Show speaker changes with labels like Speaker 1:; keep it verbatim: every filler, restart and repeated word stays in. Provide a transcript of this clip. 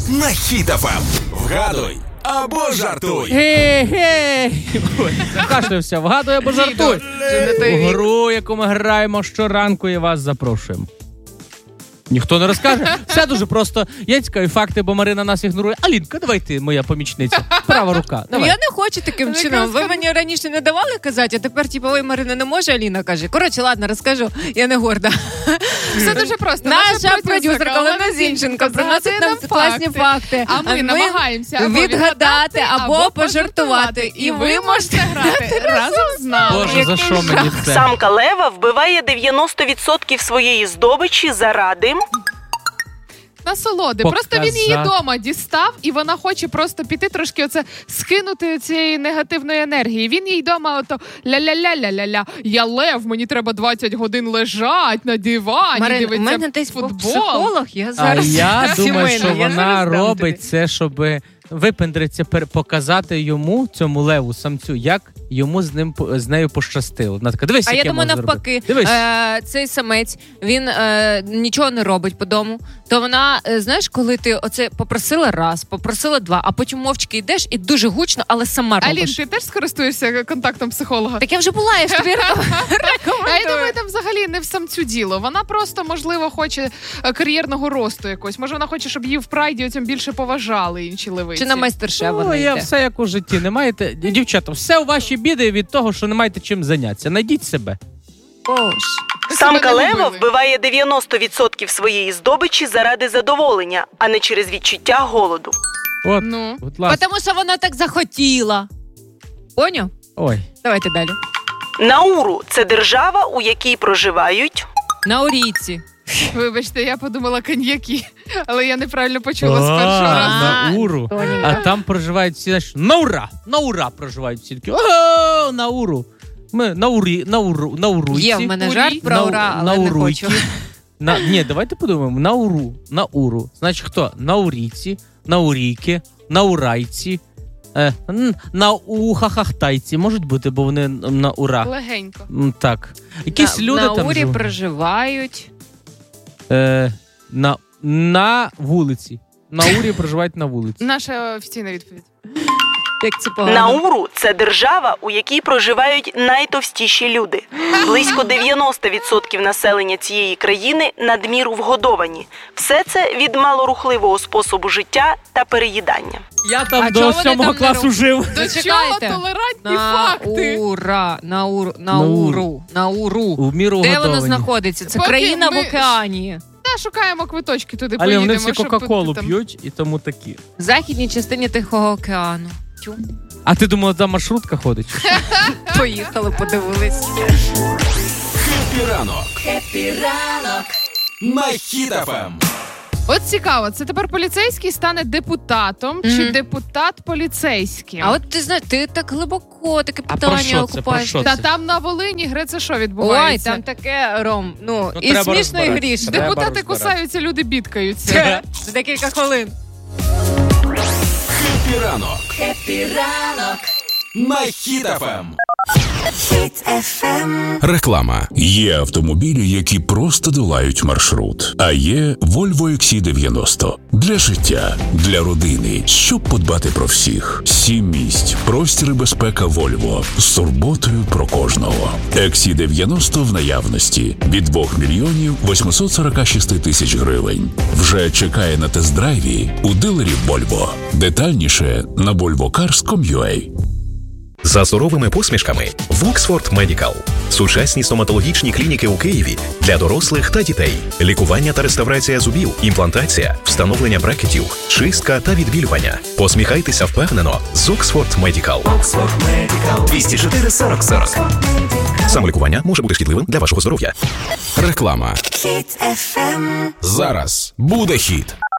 Speaker 1: на Хіт еф ем. Вгадуй або жартуй.
Speaker 2: Гей-гей! Закашлявся. Вгадуй або жартуй. У гру, яку ми граємо щоранку, і вас запрошуємо. Ніхто не розкаже. Все дуже просто. Є цікаві факти, бо Марина нас ігнорує. Алінка, давай ти, моя помічниця. Права рука. Давай.
Speaker 3: Я не хочу таким чином. Ви мені раніше не давали казати, а тепер, типу, ой, Марина не може, Аліна каже. Коротше, ладно, розкажу. Я не горда.
Speaker 4: Все дуже просто.
Speaker 3: Наша продюсерка Олена Зінченко приносить нам класні факти.
Speaker 4: А ми намагаємося або
Speaker 3: відгадати, або пожартувати. І ви можете грати разом з нами.
Speaker 2: Боже, за що мені це?
Speaker 5: Самка лева вбиває дев'яносто відсотків своєї здобичі заради...
Speaker 4: насолоди.
Speaker 2: Показати.
Speaker 4: Просто він її дома дістав, і вона хоче просто піти трошки оце скинути цієї негативної енергії. Він їй дома ото ля-ля-ля-ля-ля-ля. Я лев, мені треба двадцять годин лежать на дивані,
Speaker 3: Марин,
Speaker 4: дивитися
Speaker 3: у мене десь
Speaker 4: футбол.
Speaker 3: психолог, я
Speaker 2: А
Speaker 3: зараз...
Speaker 2: я думаю, що
Speaker 3: Сімейна, я
Speaker 2: вона
Speaker 3: зараз дам
Speaker 2: робить
Speaker 3: тобі.
Speaker 2: це, щоб випендриться, показати йому, цьому леву, самцю, як йому з ним з нею пощастило. Вона така, дивись,
Speaker 3: А
Speaker 2: як
Speaker 3: я думаю,
Speaker 2: можу
Speaker 3: навпаки,
Speaker 2: зробити. Дивись.
Speaker 3: е, цей самець, він е, нічого не робить по дому, то вона, е, знаєш, коли ти оце попросила раз, попросила два, а потім мовчки йдеш і дуже гучно, але сама
Speaker 4: Алін,
Speaker 3: робиш.
Speaker 4: ти теж скористуєшся контактом психолога?
Speaker 3: Так я вже була, я ж тобі
Speaker 4: А я думаю, там взагалі не в самцю діло. Вона просто, можливо, хоче е, кар'єрного росту якось. Може, вона хоче, щоб її в прайді оцім більше поважали інші левиці.
Speaker 3: Чи на майстер-шеф
Speaker 2: О,
Speaker 3: вона
Speaker 2: я
Speaker 3: йде?
Speaker 2: все як у житті. Не маєте, дівчата, все у ваші біди від того, що не маєте чим зайнятися. Найдіть себе.
Speaker 3: Боже.
Speaker 5: Самка
Speaker 4: себе не
Speaker 5: лева
Speaker 4: любили.
Speaker 5: вбиває дев'яносто відсотків своєї здобичі заради задоволення, а не через відчуття голоду.
Speaker 2: От,
Speaker 4: Ну.
Speaker 2: будь ласка.
Speaker 3: Тому що вона так захотіла. Поняв?
Speaker 2: Ой.
Speaker 3: Давайте далі.
Speaker 5: Науру – це держава, у якій проживають...
Speaker 3: На Орійці.
Speaker 4: Вибачте, я подумала коньяки, але я неправильно почула з першого
Speaker 2: А,
Speaker 4: разу.
Speaker 2: Науру. А там проживають всі, знаєш, на ура, на ура проживають всі. Такі, о, Науру. Ми Наурі, Науру, Науруйці.
Speaker 3: Є в мене
Speaker 4: Урі.
Speaker 3: жарт про
Speaker 2: Нау-
Speaker 3: ура, але не
Speaker 2: Науруйки.
Speaker 3: хочу.
Speaker 2: На, ні, давайте подумаємо. Науру, Науру. Значить, хто? Наурійці, Наурійки, Наурайці, е, н- Наухахахтайці. Можуть бути, бо вони на ура.
Speaker 4: Легенько.
Speaker 2: М, Так. Якісь
Speaker 3: на,
Speaker 2: люди
Speaker 3: на
Speaker 2: там
Speaker 3: Урі
Speaker 2: живуть.
Speaker 3: проживають.
Speaker 2: Е, на, на вулиці. На Урі проживають на вулиці.
Speaker 4: Наша офіційна відповідь.
Speaker 3: Як це погано.
Speaker 5: Науру – це держава, у якій проживають найтовстіші люди. Близько дев'яносто відсотків населення цієї країни надміру вгодовані. Все це від малорухливого способу життя та переїдання.
Speaker 2: Я там
Speaker 3: А
Speaker 2: до
Speaker 3: чого вони
Speaker 2: сьомого
Speaker 3: там не
Speaker 2: класу
Speaker 3: роб-
Speaker 2: жив.
Speaker 4: До
Speaker 3: Зачекайте.
Speaker 4: чого толерантні факти?
Speaker 3: Наура, Науру, Науру, Науру.
Speaker 2: У міру
Speaker 3: Де воно
Speaker 2: готовані.
Speaker 3: знаходиться? Це
Speaker 4: Поки
Speaker 3: країна
Speaker 4: ми-
Speaker 3: в океані.
Speaker 4: Та шукаємо квиточки туди,
Speaker 2: Але вони
Speaker 4: поїдемо.
Speaker 2: всі
Speaker 4: щоб
Speaker 2: Кока-Колу
Speaker 4: там-
Speaker 2: п'ють і тому такі.
Speaker 3: В західній частині Тихого океану. Тю.
Speaker 2: А ти думала, там маршрутка ходить?
Speaker 3: Поїхали, подивились.
Speaker 1: Хеппі ранок. Хеппі ранок. На Хіт еф ем.
Speaker 4: От цікаво, це тепер поліцейський стане депутатом чи
Speaker 3: Мгм.
Speaker 4: депутат поліцейським?
Speaker 3: А от ти знаєш, ти так глибоко таке
Speaker 2: А про
Speaker 3: питання
Speaker 2: що це, про
Speaker 3: окупаєш.
Speaker 2: що
Speaker 4: Та
Speaker 2: це?
Speaker 4: там на Волині гре це що
Speaker 3: Ой,
Speaker 4: відбувається?
Speaker 3: там таке, Ром, ну,
Speaker 2: Ну,
Speaker 3: і
Speaker 2: треба
Speaker 3: смішно, і
Speaker 2: розбиратися.
Speaker 3: грішно.
Speaker 2: Треба
Speaker 4: Депутати
Speaker 2: розбиратися.
Speaker 4: кусаються, люди бідкаються.
Speaker 3: За декілька хвилин.
Speaker 1: Хеппі ранок. Хеппі ранок. На Хіт еф ем.
Speaker 6: Реклама. Є автомобілі, які просто долають маршрут. А є Volvo ікс сі дев'яносто. Для життя, для родини, щоб подбати про всіх. Сім місць, простір і безпека Volvo. З турботою про кожного. ікс сі дев'яносто в наявності. Від двох мільйонів восьмисот сорок шість тисяч гривень. Вже чекає на тест-драйві у дилерів Volvo. Детальніше на volvo cars крапка ком крапка ю а.
Speaker 7: За суровими посмішками в Oxford Medical. Сучасні стоматологічні клініки у Києві для дорослих та дітей. Лікування та реставрація зубів, імплантація, встановлення брекетів, чистка та відбілювання. Посміхайтеся впевнено з Oxford Medical. Oxford Medical. двісті чотири сорок сорок. Самолікування може бути шкідливим для вашого здоров'я.
Speaker 1: Реклама. Зараз буде хіт.